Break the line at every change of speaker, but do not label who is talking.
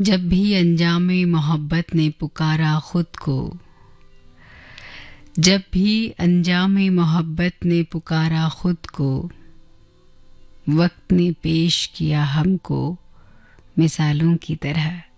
जब भी अंजामे मोहब्बत ने पुकारा खुद को, जब भी अंजामे मोहब्बत ने पुकारा खुद को, वक्त ने पेश किया हमको मिसालों की तरह।